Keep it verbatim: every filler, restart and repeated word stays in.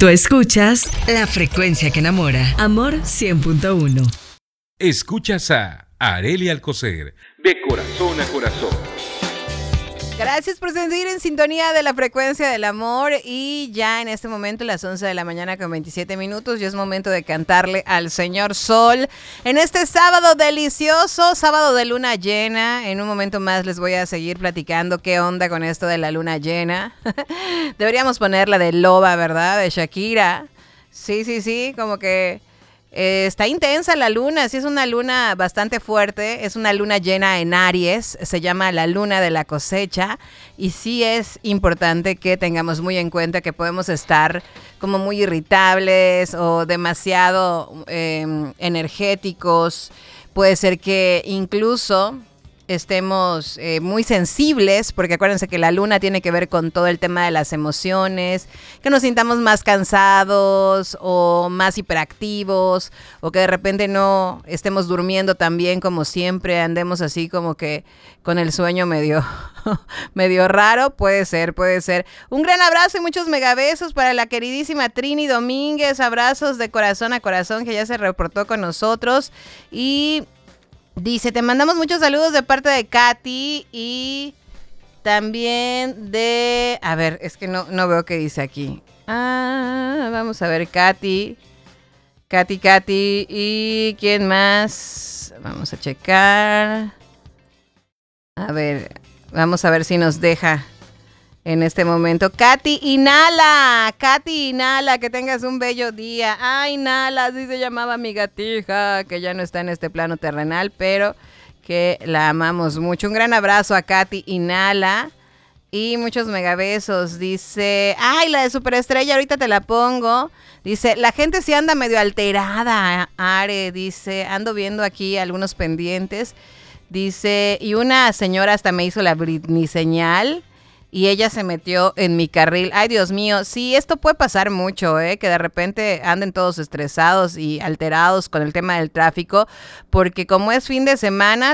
Tú escuchas La Frecuencia que Enamora. Amor cien punto uno. Escuchas a Arely Alcocer, de corazón a corazón. Gracias por seguir en sintonía de La Frecuencia del Amor, y ya en este momento las once de la mañana con veintisiete minutos, ya es momento de cantarle al Señor Sol en este sábado delicioso, sábado de luna llena. En un momento más les voy a seguir platicando qué onda con esto de la luna llena. Deberíamos poner la de Loba, ¿verdad? De Shakira. Sí, sí, sí, como que... Eh, está intensa la luna, sí es una luna bastante fuerte, es una luna llena en Aries, se llama la luna de la cosecha, y sí es importante que tengamos muy en cuenta que podemos estar como muy irritables o demasiado eh, energéticos. Puede ser que incluso estemos eh, muy sensibles, porque acuérdense que la luna tiene que ver con todo el tema de las emociones, que nos sintamos más cansados o más hiperactivos, o que de repente no estemos durmiendo tan bien como siempre, andemos así como que con el sueño medio, medio raro. Puede ser, puede ser. Un gran abrazo y muchos megabesos para la queridísima Trini Domínguez, abrazos de corazón a corazón, que ya se reportó con nosotros, y dice, te mandamos muchos saludos de parte de Katy y también de... A ver, es que no, no veo qué dice aquí. Ah, vamos a ver, Katy. Katy, Katy. ¿Y quién más? Vamos a checar. A ver, vamos a ver si nos deja en este momento. Katy Inhala, Katy Inhala, que tengas un bello día. Ay, Inhala, así se llamaba mi gatija, que ya no está en este plano terrenal, pero que la amamos mucho. Un gran abrazo a Katy Inhala y muchos megabesos. Dice, ay, la de Superestrella, ahorita te la pongo. Dice, la gente sí anda medio alterada, Are, dice, ando viendo aquí algunos pendientes. Dice, y una señora hasta me hizo la Britney señal y ella se metió en mi carril. Ay, Dios mío, sí, esto puede pasar mucho, ¿eh? Que de repente anden todos estresados y alterados con el tema del tráfico, porque como es fin de semana,